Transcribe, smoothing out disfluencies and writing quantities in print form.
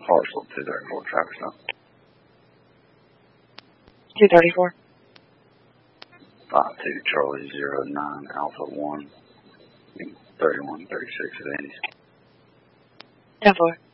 Parcel 234 traffic stop. 234. 52 Charlie 09 Alpha 1 3136 at Andy's. 10-4.